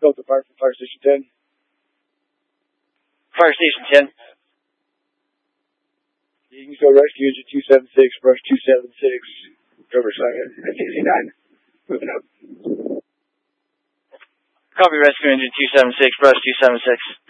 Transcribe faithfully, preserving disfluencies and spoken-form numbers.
Delta Fire from Fire Station ten. Fire Station ten. Eaglesville Rescue Engine two seven six, brush two seven six. Riverside at sixty-nine. Moving up. Copy Rescue Engine two seven six, brush two seven six.